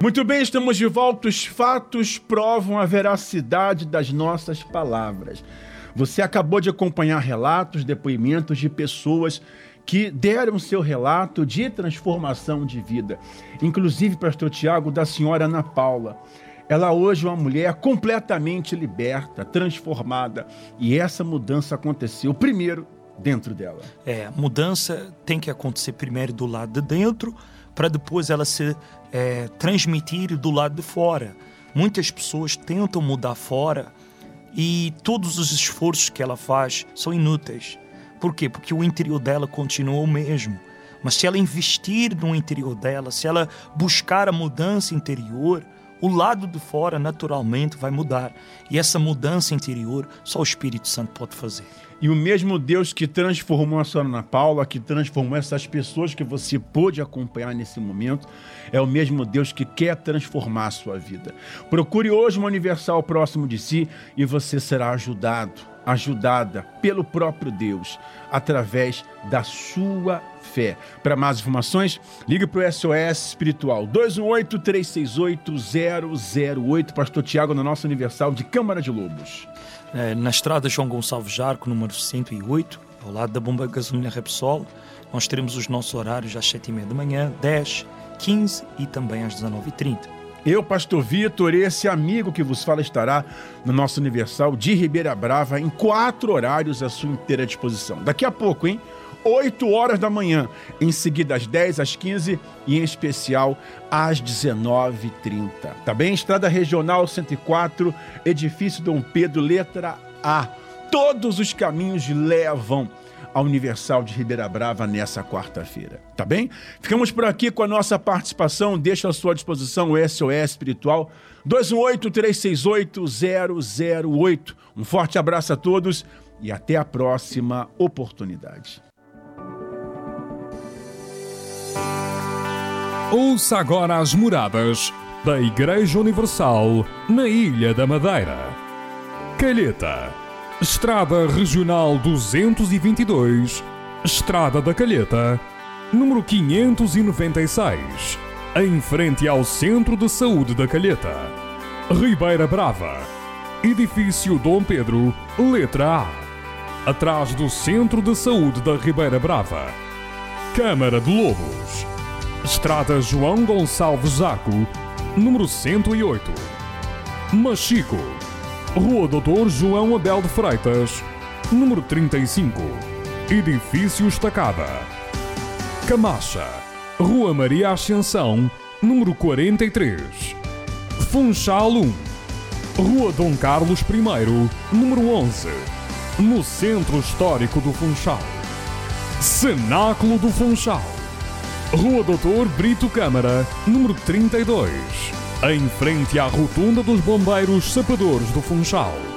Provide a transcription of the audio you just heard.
Muito bem, estamos de volta. Os fatos provam a veracidade das nossas palavras. Você acabou de acompanhar relatos, depoimentos de pessoas que deram seu relato de transformação de vida. Inclusive, pastor Tiago, da senhora Ana Paula. Ela hoje é uma mulher completamente liberta, transformada. E essa mudança aconteceu primeiro dentro dela. A mudança tem que acontecer primeiro do lado de dentro, para depois ela se transmitir do lado de fora. Muitas pessoas tentam mudar fora e todos os esforços que ela faz são inúteis. Por quê? Porque o interior dela continua o mesmo. Mas se ela investir no interior dela, se ela buscar a mudança interior, o lado de fora naturalmente vai mudar. E essa mudança interior só o Espírito Santo pode fazer. E o mesmo Deus que transformou a senhora Ana Paula, que transformou essas pessoas que você pôde acompanhar nesse momento, é o mesmo Deus que quer transformar a sua vida. Procure hoje uma Universal próximo de si e você será ajudada pelo próprio Deus, através da sua fé. Para mais informações, ligue para o SOS Espiritual 218-368-008, pastor Tiago, na nossa Universal de Câmara de Lobos. Na estrada João Gonçalves Jarco, número 108, ao lado da bomba de gasolina Repsol. Nós teremos os nossos horários às 7h30 da manhã, 10, 15 e também às 19h30. Eu, pastor Vitor, esse amigo que vos fala estará no nosso Universal de Ribeira Brava em 4 horários à sua inteira disposição. Daqui a pouco, 8 horas da manhã, em seguida às 10, às 15 e em especial às 19h30. Tá bem? Estrada Regional 104, Edifício Dom Pedro, letra A. Todos os caminhos levam à Universal de Ribeira Brava nessa quarta-feira. Tá bem? Ficamos por aqui com a nossa participação. Deixo à sua disposição o SOS Espiritual 218-368-008. Um forte abraço a todos e até a próxima oportunidade. Ouça agora as moradas da Igreja Universal na Ilha da Madeira. Calheta, Estrada Regional 222, Estrada da Calheta, número 596, em frente ao Centro de Saúde da Calheta. Ribeira Brava, Edifício Dom Pedro, letra A, atrás do Centro de Saúde da Ribeira Brava. Câmara de Lobos, Estrada João Gonçalves Jarco, número 108. Machico, Rua Doutor João Abel de Freitas, número 35. Edifício Estacada. Camacha, Rua Maria Ascensão, número 43. Funchal 1, Rua Dom Carlos I, número 11, no Centro Histórico do Funchal. Cenáculo do Funchal, Rua Doutor Brito Câmara, número 32, em frente à Rotunda dos Bombeiros Sapadores do Funchal.